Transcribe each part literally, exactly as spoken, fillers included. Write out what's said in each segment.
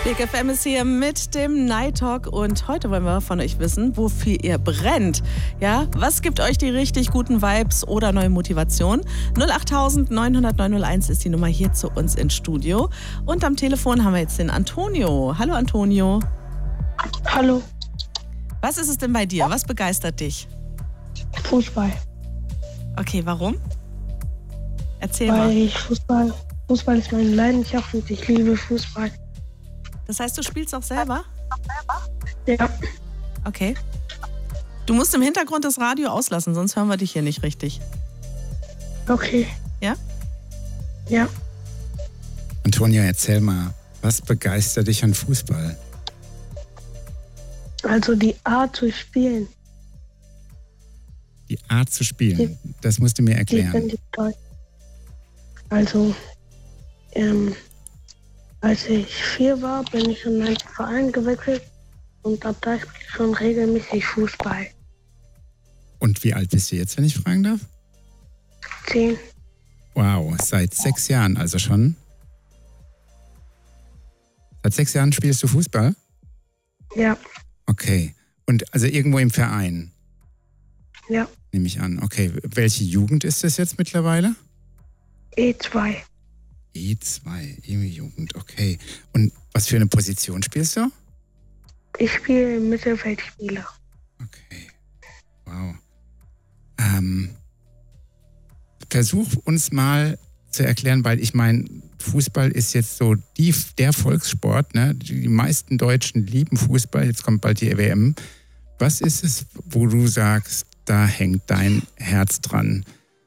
Big F M ist hier mit dem Night Talk und heute wollen wir von euch wissen, wofür ihr brennt. Ja, was gibt euch die richtig guten Vibes oder neue Motivation? null acht neun null null neun null eins ist die Nummer hier zu uns ins Studio. Und am Telefon haben wir jetzt den Antonio. Hallo Antonio. Hallo. Was ist es denn bei dir? Was begeistert dich? Fußball. Okay, warum? Erzähl Weil mal. ich Fußball, Fußball ist meine Leidenschaft und ich liebe Fußball. Das heißt, du spielst auch selber? Ja. Okay. Du musst im Hintergrund das Radio auslassen, sonst hören wir dich hier nicht richtig. Okay. Ja? Ja. Antonia, erzähl mal, was begeistert dich an Fußball? Also die Art zu spielen, Die Art zu spielen, das musst du mir die erklären. finde ich toll. Also, ähm, als ich vier war, bin ich in einen Verein gewechselt und ab da spiele ich schon regelmäßig Fußball. Und wie alt bist du jetzt, wenn ich fragen darf? Zehn. Wow, seit sechs Jahren also schon? Seit sechs Jahren spielst du Fußball? Ja. Okay. Und also irgendwo im Verein, Ja. nehme ich an. Okay, welche Jugend ist das jetzt mittlerweile? E zwei. E zwei, E-Jugend, okay. Und was für eine Position spielst du? Ich spiele Mittelfeldspieler. Okay, wow. Ähm, versuch uns mal zu erklären, weil ich meine, Fußball ist jetzt so die, der Volkssport, ne? Die meisten Deutschen lieben Fußball, jetzt kommt bald die W M. Was ist es, wo du sagst, da hängt dein Herz dran?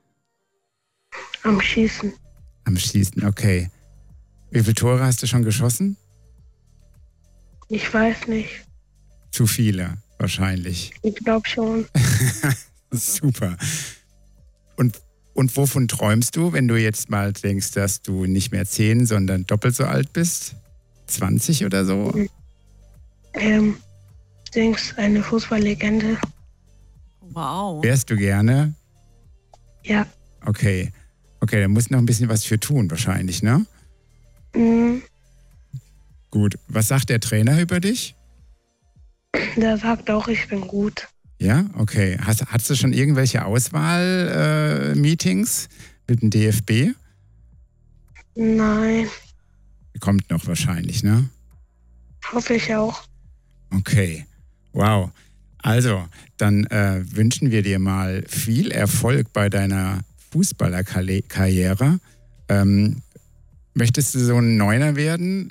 Am Schießen. Am Schießen, okay. Wie viele Tore hast du schon geschossen? Ich weiß nicht. Zu viele, wahrscheinlich. Ich glaube schon. Super. Und, und wovon träumst du, wenn du jetzt mal denkst, dass du nicht mehr zehn, sondern doppelt so alt bist? zwanzig oder so? Ähm, Dings, eine Fußballlegende. Wow. Wärst du gerne? Ja. Okay. Okay, da musst du noch ein bisschen was für tun wahrscheinlich, ne? Mhm. Gut. Was sagt der Trainer über dich? Der sagt auch, ich bin gut. Ja, okay. Hast, hast du schon irgendwelche Auswahl-Meetings äh, mit dem D F B? Nein, Kommt noch wahrscheinlich, ne? hoffe ich auch. Okay, wow. Also, dann äh, wünschen wir dir mal viel Erfolg bei deiner Fußballerkarriere. Ähm, möchtest du so ein Neuner werden?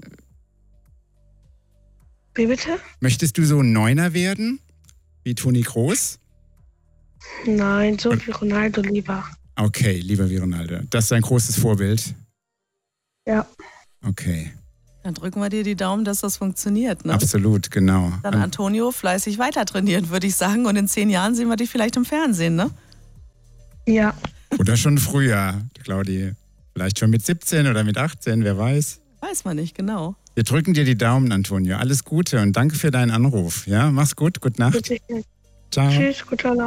Wie bitte? Möchtest du so ein Neuner werden? Wie Toni Kroos? Nein, so wie Ronaldo lieber. Okay, lieber wie Ronaldo. Das ist ein großes Vorbild. Ja. Okay, Dann drücken wir dir die Daumen, dass das funktioniert. Ne? absolut, genau. Dann Antonio fleißig weiter trainieren, würde ich sagen. Und in zehn Jahren sehen wir dich vielleicht im Fernsehen, ne? Ja. Oder schon früher, Claudi. Vielleicht schon mit siebzehn oder mit achtzehn, wer weiß. Weiß man nicht, genau. Wir drücken dir die Daumen, Antonio. Alles Gute und danke für deinen Anruf. Ja, mach's gut, gute Nacht. Bitte. Ciao. Tschüss, gute Nacht.